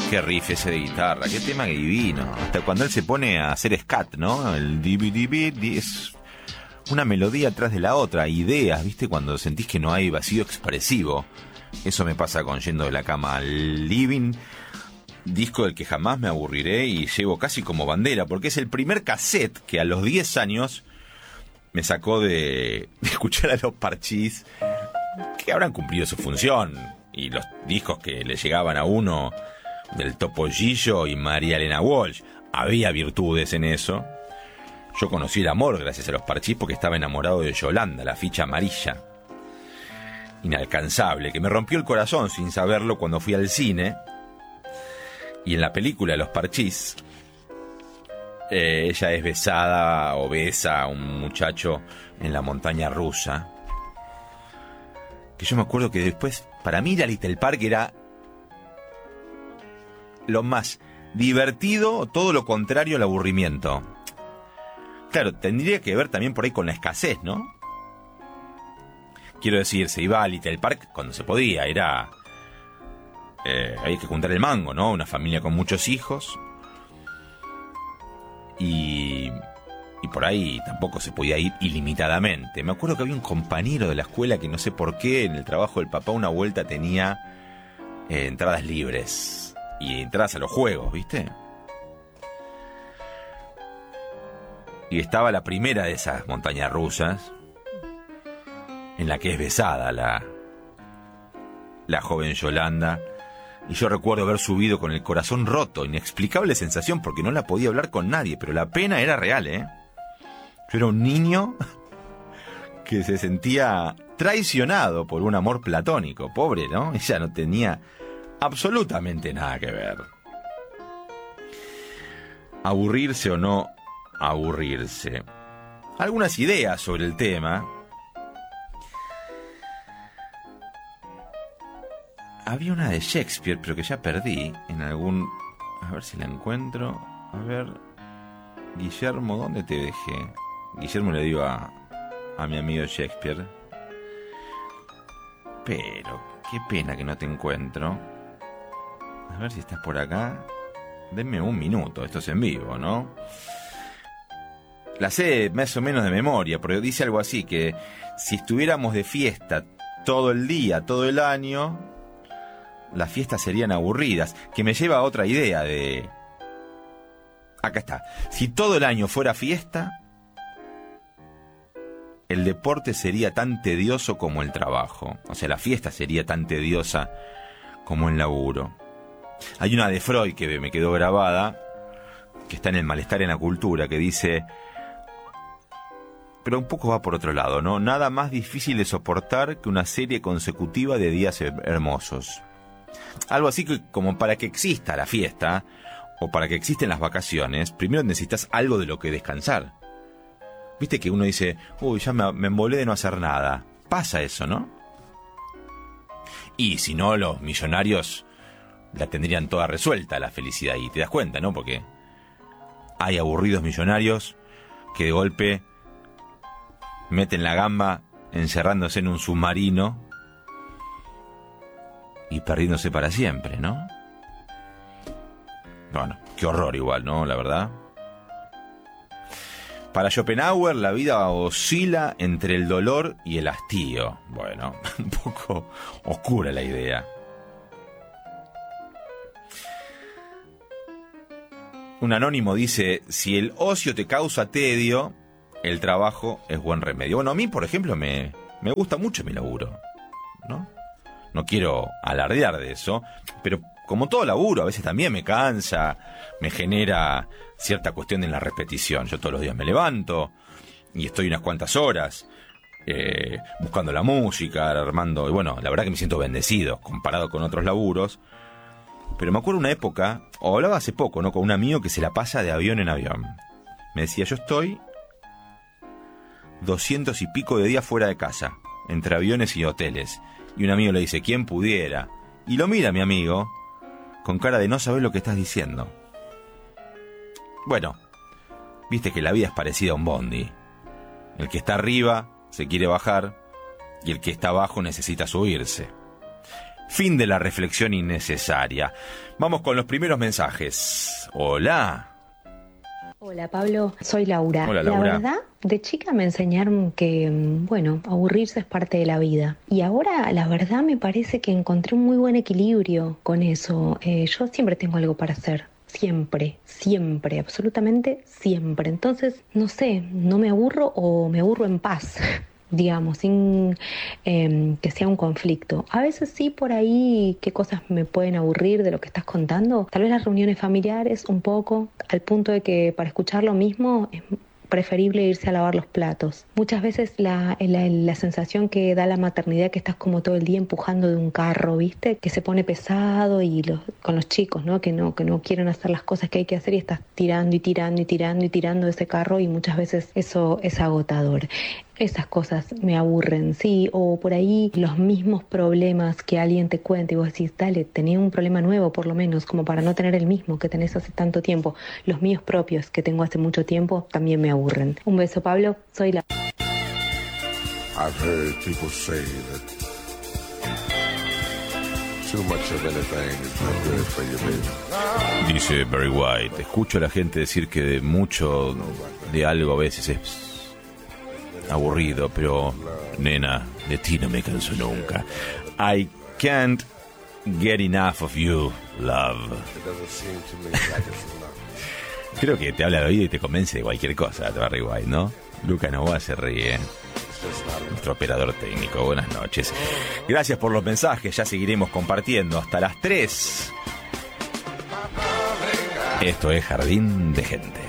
Qué riff ese de guitarra, qué tema divino. Hasta cuando él se pone a hacer scat, ¿no? El DVD es una melodía atrás de la otra, ideas, ¿viste? Cuando sentís que no hay vacío expresivo. Eso me pasa con Yendo de la cama al living, disco del que jamás me aburriré y llevo casi como bandera, porque es el primer cassette que a los 10 años me sacó de escuchar a los Parchís, que habrán cumplido su función, y los discos que le llegaban a uno del Topollillo y María Elena Walsh. Había virtudes en eso. Yo conocí el amor gracias a los Parchís porque estaba enamorado de Yolanda, la ficha amarilla. Inalcanzable, que me rompió el corazón sin saberlo cuando fui al cine. Y en la película de los Parchís, ella es besada o besa a un muchacho en la montaña rusa. Que yo me acuerdo que después, para mí, la Little Park era lo más divertido, todo lo contrario al aburrimiento. Claro, tendría que ver también por ahí con la escasez, ¿no? Quiero decir, se iba a Little Park cuando se podía, era... hay que juntar el mango, ¿no? Una familia con muchos hijos. Y por ahí tampoco se podía ir ilimitadamente. Me acuerdo que había un compañero de la escuela que no sé por qué, en el trabajo del papá, una vuelta tenía entradas libres. Y entradas a los juegos, ¿viste? Y estaba la primera de esas montañas rusas, en la que es besada la joven Yolanda. Y yo recuerdo haber subido con el corazón roto, inexplicable sensación, porque no la podía hablar con nadie, pero la pena era real, ¿eh? Yo era un niño que se sentía traicionado por un amor platónico. Pobre, ¿no? Ella no tenía absolutamente nada que ver. Aburrirse o no aburrirse. Algunas ideas sobre el tema. Había una de Shakespeare, pero que ya perdí en algún... A ver si la encuentro. A ver... Guillermo, ¿dónde te dejé? Guillermo le digo a mi amigo Shakespeare. Pero, qué pena que no te encuentro. A ver si estás por acá. Denme un minuto, esto es en vivo, ¿no? La sé más o menos de memoria, pero dice algo así, que si estuviéramos de fiesta todo el día, todo el año, las fiestas serían aburridas. Que me lleva a otra idea de... Acá está. Si todo el año fuera fiesta, el deporte sería tan tedioso como el trabajo. O sea, la fiesta sería tan tediosa como el laburo. Hay una de Freud que me quedó grabada, que está en El malestar en la cultura, que dice... Pero un poco va por otro lado, ¿no? Nada más difícil de soportar que una serie consecutiva de días hermosos. Algo así que, como para que exista la fiesta, o para que existen las vacaciones, primero necesitas algo de lo que descansar. Viste que uno dice, uy, ya me embolé de no hacer nada. Pasa eso, ¿no? Y si no, los millonarios la tendrían toda resuelta, la felicidad. Y te das cuenta, ¿no? Porque hay aburridos millonarios que de golpe meten la gamba encerrándose en un submarino y perdiéndose para siempre, ¿no? Bueno, qué horror igual, ¿no? La verdad. Para Schopenhauer, la vida oscila entre el dolor y el hastío. Bueno, un poco oscura la idea. Un anónimo dice, si el ocio te causa tedio, el trabajo es buen remedio. Bueno, a mí, por ejemplo, me gusta mucho mi laburo, ¿no? No quiero alardear de eso, pero como todo laburo, a veces también me cansa, me genera cierta cuestión en la repetición. Yo todos los días me levanto y estoy unas cuantas horas buscando la música, armando... Y bueno, la verdad que me siento bendecido comparado con otros laburos. Pero me acuerdo una época, o hablaba hace poco, ¿no? Con un amigo que se la pasa de avión en avión. Me decía, yo estoy 200 y pico de días fuera de casa, entre aviones y hoteles. Y un amigo le dice, ¿quién pudiera? Y lo mira mi amigo con cara de no saber lo que estás diciendo. Bueno, viste que la vida es parecida a un bondi. El que está arriba se quiere bajar y el que está abajo necesita subirse. Fin de la reflexión innecesaria. Vamos con los primeros mensajes. Hola. Hola Pablo, soy Laura. Hola Laura. La verdad, de chica me enseñaron que, bueno, aburrirse es parte de la vida. Y ahora, la verdad, me parece que encontré un muy buen equilibrio con eso. Yo siempre tengo algo para hacer. Siempre, siempre, absolutamente siempre. Entonces, no sé, no me aburro o me aburro en paz. Digamos, sin que sea un conflicto. A veces sí, por ahí, qué cosas me pueden aburrir de lo que estás contando. Tal vez las reuniones familiares, un poco, al punto de que para escuchar lo mismo es preferible irse a lavar los platos. Muchas veces la sensación que da la maternidad, que estás como todo el día empujando de un carro, ¿viste? Que se pone pesado y con los chicos, ¿no? Que no quieren hacer las cosas que hay que hacer y estás tirando y tirando y tirando y tirando de ese carro y muchas veces eso es agotador. Esas cosas me aburren, sí, o por ahí los mismos problemas que alguien te cuenta y vos decís, dale, tenés un problema nuevo por lo menos, como para no tener el mismo que tenés hace tanto tiempo. Los míos propios que tengo hace mucho tiempo también me aburren. Un beso, Pablo, soy la... I've heard people say that too much of anything is not good for you, baby. Dice Barry White, escucho a la gente decir que de mucho de algo a veces es aburrido, pero nena, de ti no me canso nunca. I can't get enough of you, love. Creo que te habla de oído y te convence de cualquier cosa, Barry White, ¿no? Luca Novoa se ríe. Nuestro operador técnico, buenas noches. Gracias por los mensajes, ya seguiremos compartiendo hasta las 3. Esto es Jardín de Gente.